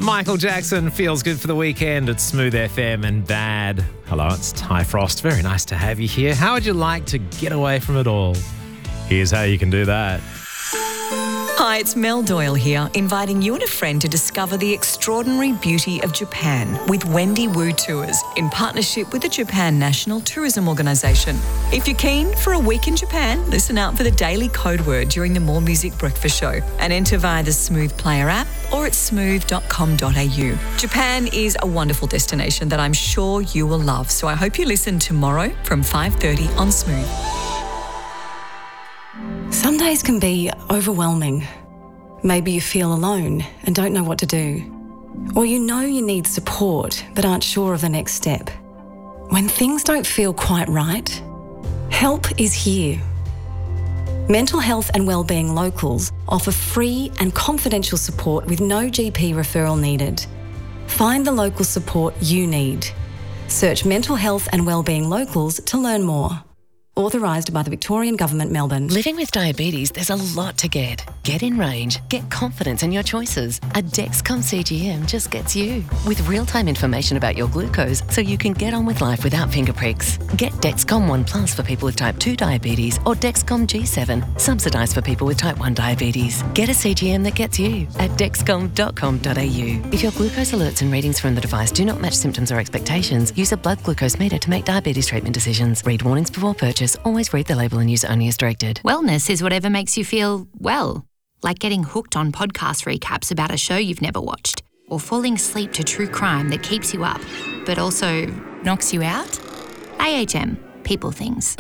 Michael Jackson feels good for the weekend at Smooth FM and Bad. Hello, it's Ty Frost. Very nice to have you here. How would you like to get away from it all? Here's how you can do that. Hi, it's Mel Doyle here, inviting you and a friend to discover the extraordinary beauty of Japan with Wendy Wu Tours in partnership with the Japan National Tourism Organisation. If you're keen for a week in Japan, listen out for the daily code word during the More Music Breakfast Show and enter via the Smooth Player app or at smooth.com.au. Japan is a wonderful destination that I'm sure you will love, so I hope you listen tomorrow from 5:30 on Smooth. Some days can be overwhelming. Maybe you feel alone and don't know what to do. Or you know you need support but aren't sure of the next step. When things don't feel quite right, help is here. Mental Health and Wellbeing Locals offer free and confidential support with no GP referral needed. Find the local support you need. Search Mental Health and Wellbeing Locals to learn more. Authorised by the Victorian Government, Melbourne. Living with diabetes, there's a lot to get. Get in range. Get confidence in your choices. A Dexcom CGM just gets you. With real-time information about your glucose so you can get on with life without finger pricks. Get Dexcom One Plus for people with type 2 diabetes or Dexcom G7, subsidised for people with type 1 diabetes. Get a CGM that gets you at dexcom.com.au. If your glucose alerts and readings from the device do not match symptoms or expectations, use a blood glucose meter to make diabetes treatment decisions. Read warnings before purchase. Always read the label and use only as directed. Wellness is whatever makes you feel well, like getting hooked on podcast recaps about a show you've never watched, or falling asleep to true crime that keeps you up, but also knocks you out. AHM, people things.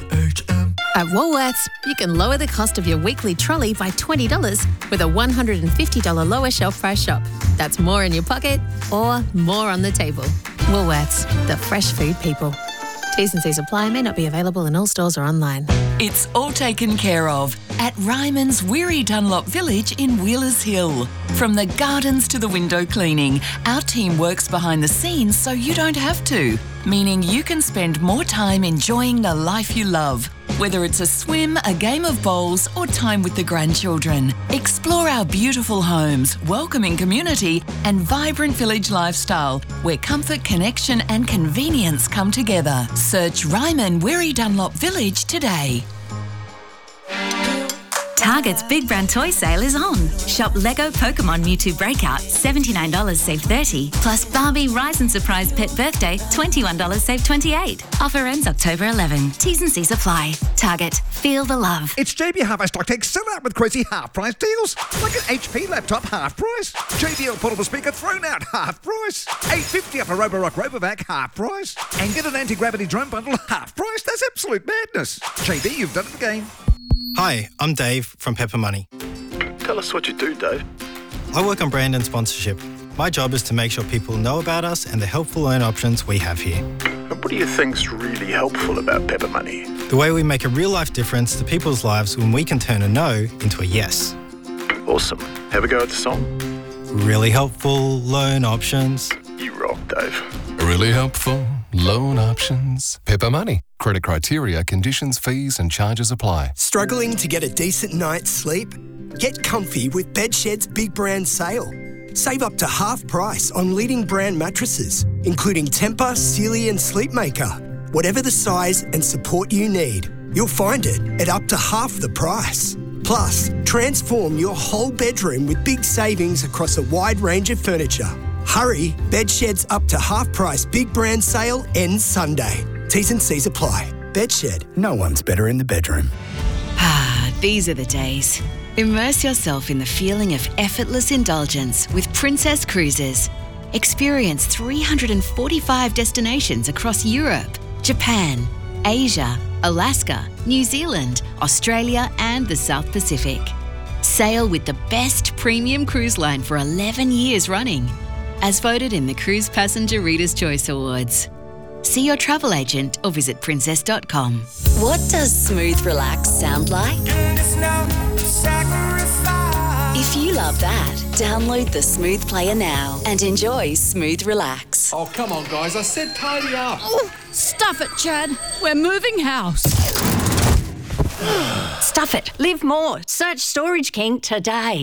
At Woolworths, you can lower the cost of your weekly trolley by $20 with a $150 lower shelf price shop. That's more in your pocket or more on the table. Woolworths, the fresh food people. T's and C's apply, may not be available in all stores or online. It's all taken care of at Ryman's Weary Dunlop Village in Wheelers Hill. From the gardens to the window cleaning, our team works behind the scenes so you don't have to, meaning you can spend more time enjoying the life you love. Whether it's a swim, a game of bowls, or time with the grandchildren. Explore our beautiful homes, welcoming community, and vibrant village lifestyle, where comfort, connection, and convenience come together. Search Ryman Weary Dunlop Village today. Target's Big Brand Toy Sale is on. Shop Lego Pokemon Mewtwo Breakout, $79 save $30. Plus Barbie Rise and Surprise Pet Birthday, $21 save $28. Offer ends October 11. T's and C's apply. Target, feel the love. It's JB Hi-Fi sell out with crazy half-price deals. Like an HP laptop half price. JBL portable speaker thrown out half price. $850 off a Roborock Robovac half price. And get an anti-gravity drone bundle half price. That's absolute madness. JB, you've done it again. Hi, I'm Dave from Pepper Money. Tell us what you do, Dave. I work on brand and sponsorship. My job is to make sure people know about us and the helpful loan options we have here. And what do you think's really helpful about Pepper Money? The way we make a real-life difference to people's lives when we can turn a no into a yes. Awesome. Have a go at the song. Really helpful loan options. You rock, Dave. Really helpful loan options. Pepper Money. Credit criteria, conditions, fees and charges apply. Struggling to get a decent night's sleep? Get comfy with Bedshed's Big Brand Sale. Save up to half price on leading brand mattresses, including Tempur, Sealy and Sleepmaker. Whatever the size and support you need, you'll find it at up to half the price. Plus, transform your whole bedroom with big savings across a wide range of furniture. Hurry, Bedshed's up to half price Big Brand Sale ends Sunday. T's and C's apply. Bedshed, no one's better in the bedroom. These are the days. Immerse yourself in the feeling of effortless indulgence with Princess Cruises. Experience 345 destinations across Europe, Japan, Asia, Alaska, New Zealand, Australia and the South Pacific. Sail with the best premium cruise line for 11 years running, as voted in the Cruise Passenger Reader's Choice Awards. See your travel agent or visit princess.com. What does Smooth Relax sound like? If you love that, download the Smooth Player now and enjoy Smooth Relax. Oh, come on, guys. I said tidy up. Oh, stuff it, Chad. We're moving house. Stuff it. Live more. Search Storage King today.